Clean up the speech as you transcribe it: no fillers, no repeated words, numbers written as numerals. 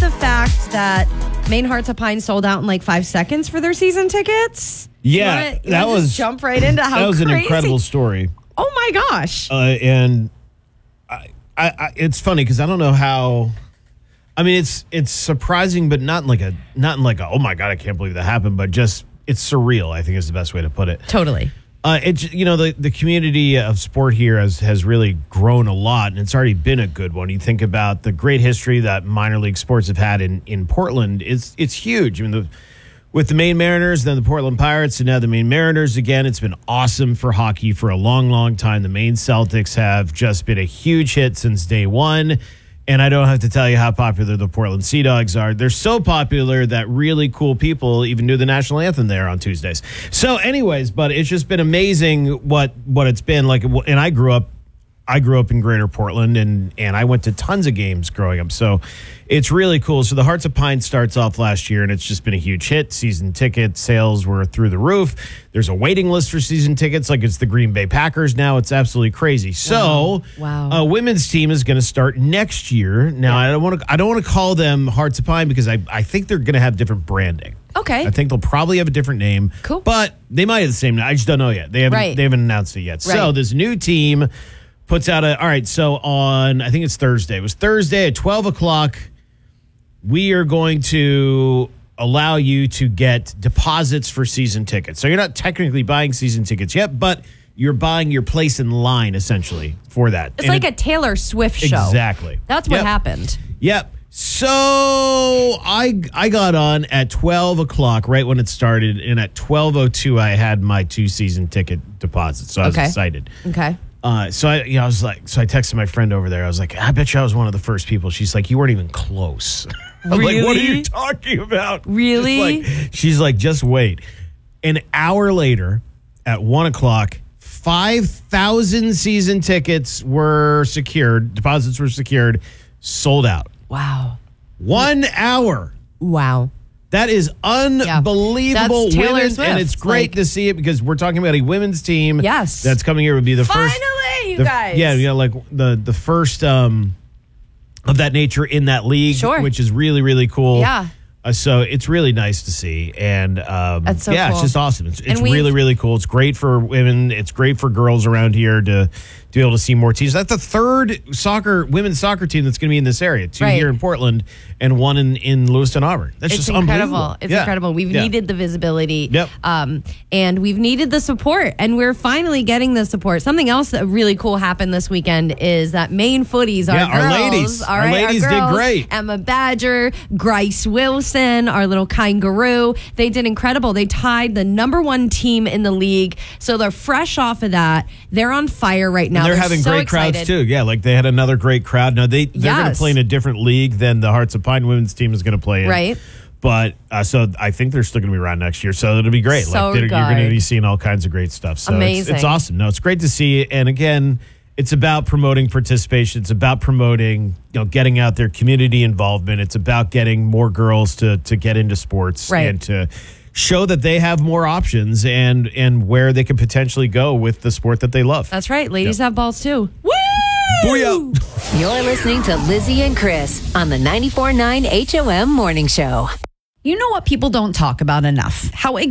the fact that Maine Hearts of Pine sold out in like 5 seconds for their season tickets? Yeah, that was jump right into how that was crazy. An incredible story. Oh my gosh! And I it's funny because I don't know how. I mean, it's surprising, but not in like a oh my god, I can't believe that happened. But just it's surreal. I think is the best way to put it. Totally. It's the community of sport here has really grown a lot, and it's already been a good one. You think about the great history that minor league sports have had in Portland. It's huge. I mean, with the Maine Mariners, then the Portland Pirates, and now the Maine Mariners again. It's been awesome for hockey for a long, long time. The Maine Celtics have just been a huge hit since day one. And I don't have to tell you how popular the Portland Sea Dogs are. They're so popular that really cool people even do the national anthem there on Tuesdays. So anyways, but it's just been amazing what it's been like. And I grew up in Greater Portland, and I went to tons of games growing up. So it's really cool. So the Hearts of Pine starts off last year, and it's just been a huge hit. Season ticket sales were through the roof. There's a waiting list for season tickets like it's the Green Bay Packers now. It's absolutely crazy. So wow. Women's team is going to start next year. Now, I don't want to call them Hearts of Pine because I think they're going to have different branding. Okay. I think they'll probably have a different name. Cool. But they might have the same name. I just don't know yet. They haven't announced it yet. Right. So this new team puts out all right, so on, I think it's Thursday. It was Thursday at 12 o'clock. We are going to allow you to get deposits for season tickets. So you're not technically buying season tickets yet, but you're buying your place in line, essentially, for that. It's like a Taylor Swift show. Exactly. That's what happened. Yep. So I got on at 12 o'clock, right when it started, and at 12:02, I had my 2 season ticket deposits. So I was excited. Okay. So I texted my friend over there. I was like, I bet you I was one of the first people. She's like, you weren't even close. I'm really? like, what are you talking about? Really? She's like, just wait. An hour later, at 1 o'clock, 5,000 season tickets were secured. Deposits were secured. Sold out. Wow. 1 hour. Wow. That is unbelievable. That's Taylor Women's, Swift. and it's great to see it because we're talking about a women's team. Yes. That's coming here. Would be the first. Finally, you guys. Yeah, like the first of that nature in that league, which is really, really cool. Yeah. So it's really nice to see. And that's so cool. It's just awesome. It's really, really cool. It's great for women. It's great for girls around here to be able to see more teams. That's the third women's soccer team that's going to be in this area. 2 here in Portland and 1 in Lewiston, Auburn. That's just incredible. Unbelievable. It's incredible. We've needed the visibility. Yep. And we've needed the support, and we're finally getting the support. Something else that really cool happened this weekend is that Maine Footies, our ladies. Our ladies did great. Emma Badger, Grace Wilson, our little kangaroo. They did incredible. They tied the #1 team in the league. So they're fresh off of that. They're on fire right now. And they're having great crowds too. Yeah, like they had another great crowd. Now they're going to play in a different league than the Hearts of Pine women's team is going to play in. Right. But so I think they're still going to be around next year. So it'll be great. You're going to be seeing all kinds of great stuff. So amazing. It's awesome. No, it's great to see. And again, it's about promoting participation. It's about promoting, getting out there, community involvement. It's about getting more girls to get into sports and to show that they have more options and where they could potentially go with the sport that they love. That's right. Ladies have balls too. Woo! Booyah! You're listening to Lizzie and Chris on the 94.9 HOM Morning Show. You know what people don't talk about enough? How